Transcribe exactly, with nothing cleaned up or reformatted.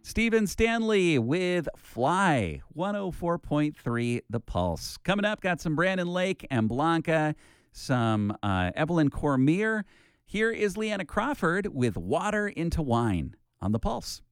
Stephen Stanley with Fly, one oh four point three The Pulse. Coming up, got some Brandon Lake and Blanca, some uh, Evelyn Cormier. Here is Leanna Crawford with Water into Wine on The Pulse.